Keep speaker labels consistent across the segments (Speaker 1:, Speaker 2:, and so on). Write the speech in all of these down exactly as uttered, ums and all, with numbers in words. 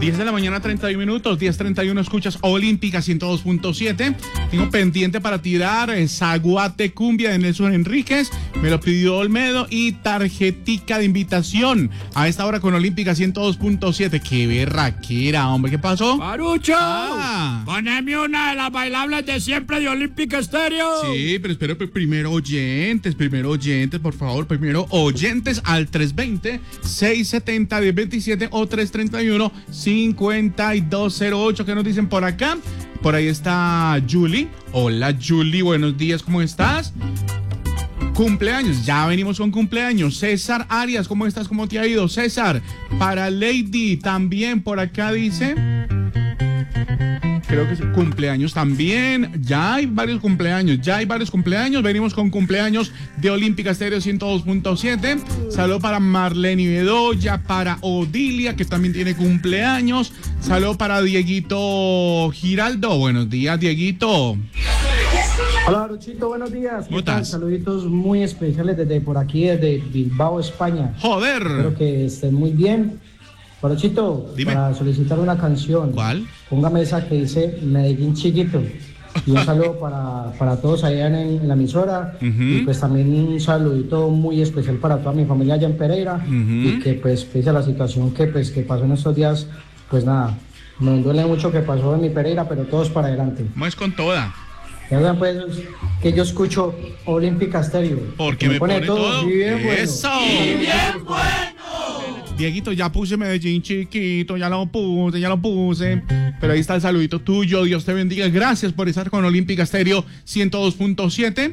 Speaker 1: diez de la mañana, treinta y uno minutos, diez treinta y uno, escuchas Olímpica ciento dos punto siete. Tengo pendiente para tirar eh, Zaguate Cumbia de Nelson Enríquez, me lo pidió Olmedo, y tarjetica de invitación a esta hora con Olímpica ciento dos punto siete. Qué berraquera, hombre, ¿qué pasó?
Speaker 2: ¡Marucho!
Speaker 1: Ah.
Speaker 2: Poneme una de las bailables de siempre de Olímpica Estéreo.
Speaker 1: Sí, pero espero pues, primero oyentes, primero oyentes, por favor, primero oyentes al tres veinte, seiscientos setenta, diez veintisiete o tres treinta y uno, cincuenta y dos cero ocho. ¿Qué nos dicen por acá? Por ahí está Julie. Hola Julie, buenos días, ¿cómo estás? Cumpleaños, ya venimos con cumpleaños. César Arias, ¿cómo estás? ¿Cómo te ha ido, César? Para Lady, también por acá dice... Creo que es cumpleaños también. Ya hay varios cumpleaños, ya hay varios cumpleaños. Venimos con cumpleaños de Olímpica Estéreo ciento dos punto siete. Saludo para Marlene Bedoya, para Odilia, que también tiene cumpleaños. Saludo para Dieguito Giraldo. Buenos días, Dieguito.
Speaker 3: Hola, Ruchito, buenos días.
Speaker 1: ¿Cómo estás?
Speaker 3: Saluditos muy especiales desde por aquí, desde Bilbao, España.
Speaker 1: Joder.
Speaker 3: Espero que estén muy bien. Porochito,
Speaker 1: Dime.
Speaker 3: Para solicitar una canción.
Speaker 1: ¿Cuál?
Speaker 3: Póngame esa que dice Medellín Chiquito. Y un saludo para, para todos allá en, en la emisora.
Speaker 1: Uh-huh.
Speaker 3: Y pues también un saludito muy especial para toda mi familia allá en Pereira.
Speaker 1: Uh-huh.
Speaker 3: Y que pues pese a la situación que pues que pasó en estos días, pues nada, me duele mucho que pasó en mi Pereira, pero todos para adelante.
Speaker 1: Vamos con toda.
Speaker 3: Ya saben pues que yo escucho Olímpica Estéreo.
Speaker 1: Porque me pone todo.
Speaker 3: Y bien bueno.
Speaker 1: ¡Eso!
Speaker 2: ¡Y bien bueno!
Speaker 1: Dieguito, ya puse Medellín Chiquito, ya lo puse, ya lo puse. Pero ahí está el saludito tuyo, Dios te bendiga. Gracias por estar con Olímpica Estéreo ciento dos punto siete.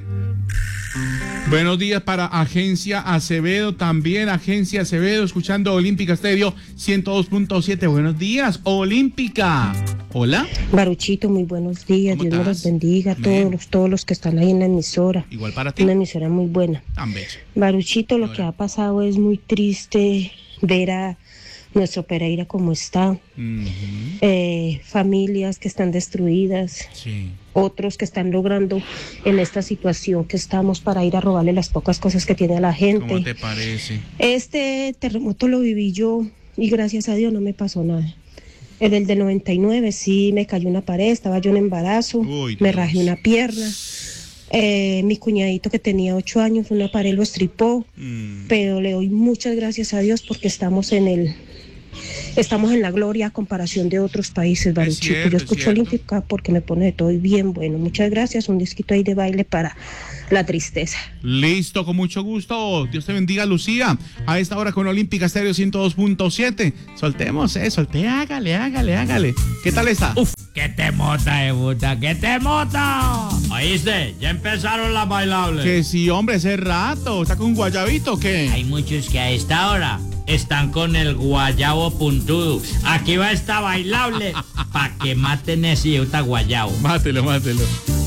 Speaker 1: Buenos días para Agencia Acevedo, también Agencia Acevedo, escuchando Olímpica Estéreo ciento dos punto siete. Buenos días, Olímpica. Hola.
Speaker 4: Baruchito, muy buenos días, Dios me los bendiga a todos los, todos los que están ahí en la emisora.
Speaker 1: Igual para ti.
Speaker 4: Una emisora muy buena.
Speaker 1: Tan bello.
Speaker 4: Baruchito, lo que ha pasado es muy triste ver a nuestro Pereira como está. Uh-huh. eh, familias que están destruidas.
Speaker 1: Sí.
Speaker 4: Otros que están logrando en esta situación que estamos para ir a robarle las pocas cosas que tiene a la gente.
Speaker 1: ¿Cómo te parece?
Speaker 4: Este terremoto lo viví yo y gracias a Dios no me pasó nada. El del del noventa y nueve sí me cayó una pared, estaba yo en embarazo,
Speaker 1: Uy,
Speaker 4: me
Speaker 1: Dios.
Speaker 4: rajé una pierna. Eh, mi cuñadito que tenía ocho años, una pared lo estripó, mm. pero le doy muchas gracias a Dios porque estamos en el... Estamos en la gloria a comparación de otros países, Baruchito. Yo escucho Olímpica porque me pone de todo y bien bueno. Muchas gracias. Un disquito ahí de baile para la tristeza.
Speaker 1: Listo, con mucho gusto. Dios te bendiga, Lucía. A esta hora con Olímpica Estéreo ciento dos punto siete. Soltemos, eh, solté, hágale, hágale, hágale. ¿Qué tal está?
Speaker 2: Uf, qué te mota, de puta, qué te mota. ¿Oíste? Ya empezaron las bailables.
Speaker 1: Que sí, hombre, ese rato. ¿Está con guayabito o qué?
Speaker 2: Hay muchos que a esta hora están con el guayabo puntudo. Aquí va esta bailable pa' que maten ese guayabo.
Speaker 1: Mátelo, mátelo.